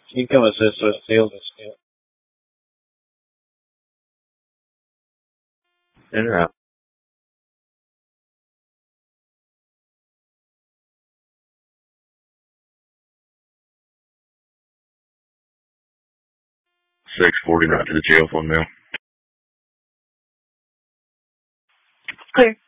Income assist was sealed. In or out? 640 right to the jail phone now. Clear.